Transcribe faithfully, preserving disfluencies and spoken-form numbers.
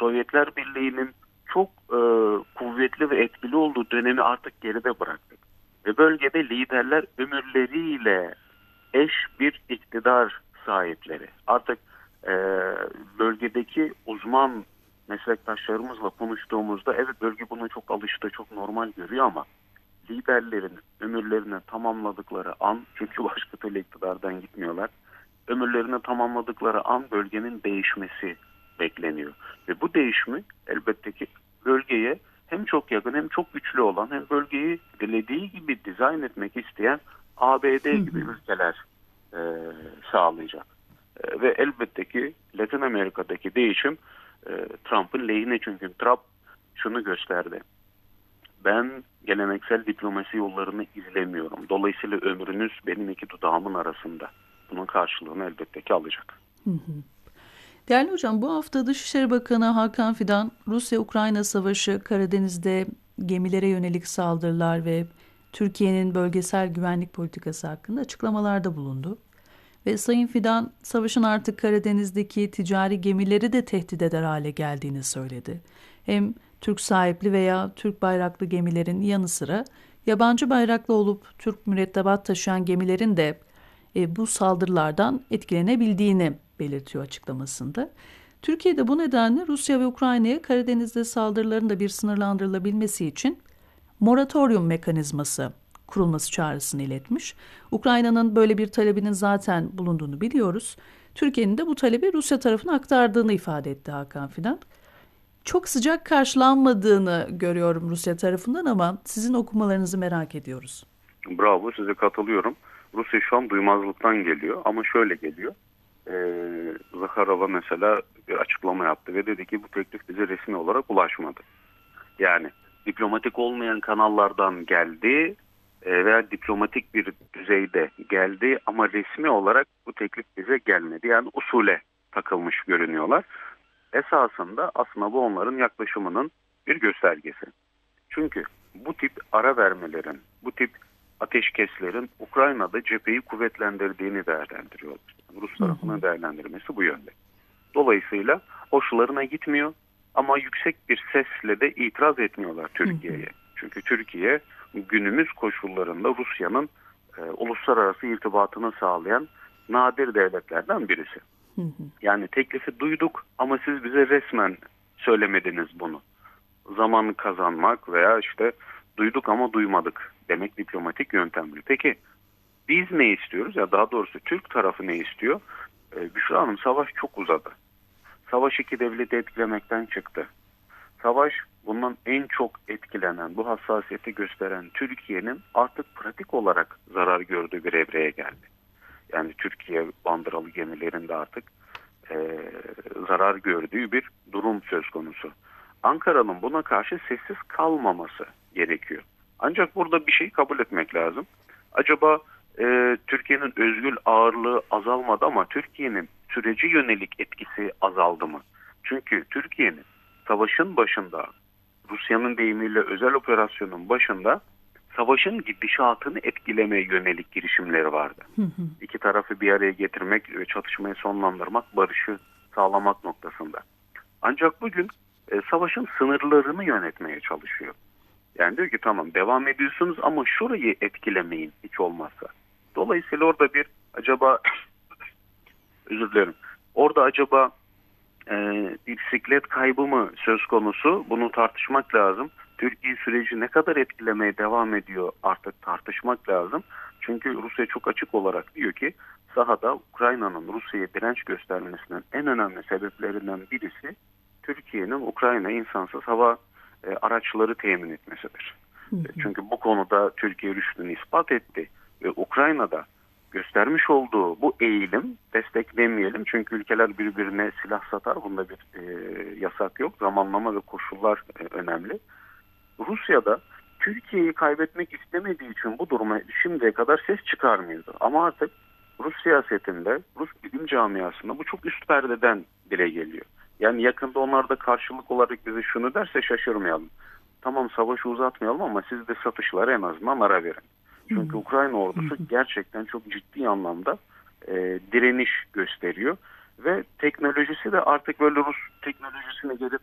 Sovyetler Birliği'nin çok e, kuvvetli ve etkili olduğu dönemi artık geride bıraktık. Ve bölgede liderler ömürleriyle eş bir iktidar sahipleri. Artık e, bölgedeki uzman meslektaşlarımızla konuştuğumuzda evet bölge buna çok alıştı, çok normal görüyor ama liderlerin ömürlerini tamamladıkları an, çünkü başka türlü iktidardan gitmiyorlar, ömürlerini tamamladıkları an bölgenin değişmesi bekleniyor. Ve bu değişimi elbette ki bölgeye hem çok yakın hem çok güçlü olan hem bölgeyi dilediği gibi dizayn etmek isteyen A B D gibi ülkeler e, sağlayacak. E, ve elbette ki Latin Amerika'daki değişim e, Trump'ın lehine, çünkü Trump şunu gösterdi. Ben geleneksel diplomasi yollarını izlemiyorum. Dolayısıyla ömrünüz benim iki dudağımın arasında. Bunun karşılığını elbette ki alacak. Hı hı. Değerli hocam, bu hafta Dışişleri Bakanı Hakan Fidan, Rusya-Ukrayna Savaşı, Karadeniz'de gemilere yönelik saldırılar ve Türkiye'nin bölgesel güvenlik politikası hakkında açıklamalarda bulundu. Ve Sayın Fidan, savaşın artık Karadeniz'deki ticari gemileri de tehdit eder hale geldiğini söyledi. Hem Türk sahipli veya Türk bayraklı gemilerin yanı sıra yabancı bayraklı olup Türk mürettebat taşıyan gemilerin de e, bu saldırılardan etkilenebildiğini belirtiyor açıklamasında. Türkiye'de bu nedenle Rusya ve Ukrayna'ya Karadeniz'de saldırıların da bir sınırlandırılabilmesi için moratorium mekanizması kurulması çağrısını iletmiş. Ukrayna'nın böyle bir talebinin zaten bulunduğunu biliyoruz. Türkiye'nin de bu talebi Rusya tarafına aktardığını ifade etti Hakan Fidan. Çok sıcak karşılanmadığını görüyorum Rusya tarafından ama sizin okumalarınızı merak ediyoruz. Bravo, size katılıyorum. Rusya şu an duymazlıktan geliyor ama şöyle geliyor. Ee, Zakharova mesela bir açıklama yaptı ve dedi ki bu teklif bize resmi olarak ulaşmadı. Yani diplomatik olmayan kanallardan geldi veya diplomatik bir düzeyde geldi ama resmi olarak bu teklif bize gelmedi. Yani usule takılmış görünüyorlar. Esasında aslında bu onların yaklaşımının bir göstergesi. Çünkü bu tip ara vermelerin, bu tip ateşkeslerin Ukrayna'da cepheyi kuvvetlendirdiğini değerlendiriyorlar. Rus tarafının değerlendirmesi bu yönde. Dolayısıyla hoşlarına gitmiyor ama yüksek bir sesle de itiraz etmiyorlar Türkiye'ye. Çünkü Türkiye günümüz koşullarında Rusya'nın e, uluslararası irtibatını sağlayan nadir devletlerden birisi. Yani teklifi duyduk ama siz bize resmen söylemediniz bunu. Zamanı kazanmak veya işte duyduk ama duymadık demek diplomatik yöntemleri. Peki biz ne istiyoruz? Ya daha doğrusu Türk tarafı ne istiyor? Ee, Büşra Hanım, savaş çok uzadı. Savaş iki devleti etkilemekten çıktı. Savaş bundan en çok etkilenen, bu hassasiyeti gösteren Türkiye'nin artık pratik olarak zarar gördüğü bir evreye geldi. Yani Türkiye bandıralı gemilerinde artık e, zarar gördüğü bir durum söz konusu. Ankara'nın buna karşı sessiz kalmaması gerekiyor. Ancak burada bir şey kabul etmek lazım. Acaba e, Türkiye'nin özgül ağırlığı azalmadı ama Türkiye'nin süreci yönelik etkisi azaldı mı? Çünkü Türkiye'nin savaşın başında, Rusya'nın deyimiyle özel operasyonun başında savaşın gidişatını etkilemeye yönelik girişimleri vardı. Hı hı. İki tarafı bir araya getirmek ve çatışmayı sonlandırmak, barışı sağlamak noktasında. Ancak bugün e, savaşın sınırlarını yönetmeye çalışıyor. Yani diyor ki tamam devam ediyorsunuz ama şurayı etkilemeyin hiç olmazsa. Dolayısıyla orada bir acaba özür dilerim. Orada acaba e, bir bisiklet kaybı mı söz konusu? Bunu tartışmak lazım. Türkiye süreci ne kadar etkilemeye devam ediyor artık tartışmak lazım. Çünkü Rusya çok açık olarak diyor ki sahada Ukrayna'nın Rusya'ya direnç göstermesinin en önemli sebeplerinden birisi Türkiye'nin Ukrayna insansız hava e, araçları temin etmesidir. Hı hı. Çünkü bu konuda Türkiye rüştünü ispat etti ve Ukrayna'da göstermiş olduğu bu eğilim desteklemeyelim. Çünkü ülkeler birbirine silah satar. Bunda bir e, yasak yok. Zamanlama ve koşullar e, önemli. Rusya'da Türkiye'yi kaybetmek istemediği için bu duruma şimdiye kadar ses çıkarmıyordu. Ama artık Rus siyasetinde, Rus bilim camiasında bu çok üst perdeden dile geliyor. Yani yakında onlar da karşılık olarak bize şunu derse şaşırmayalım. Tamam savaşı uzatmayalım ama siz de satışlara en azından ara verin. Çünkü hmm. Ukrayna ordusu gerçekten çok ciddi anlamda e, direniş gösteriyor. Ve teknolojisi de artık böyle Rus teknolojisine gelip